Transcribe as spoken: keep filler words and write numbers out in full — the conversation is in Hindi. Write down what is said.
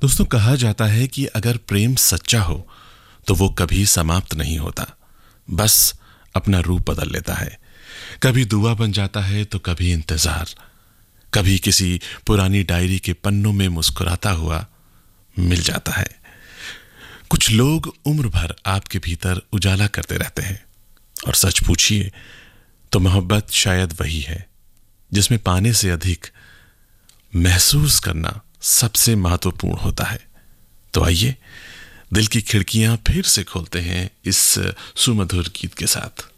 दोस्तों, कहा जाता है कि अगर प्रेम सच्चा हो तो वो कभी समाप्त नहीं होता, बस अपना रूप बदल लेता है। कभी दुआ बन जाता है तो कभी इंतजार, कभी किसी पुरानी डायरी के पन्नों में मुस्कुराता हुआ मिल जाता है। कुछ लोग उम्र भर आपके भीतर उजाला करते रहते हैं, और सच पूछिए तो मोहब्बत शायद वही है जिसमें पाने से अधिक महसूस करना सबसे महत्वपूर्ण होता है। तो आइए दिल की खिड़कियां फिर से खोलते हैं इस सुमधुर गीत के साथ।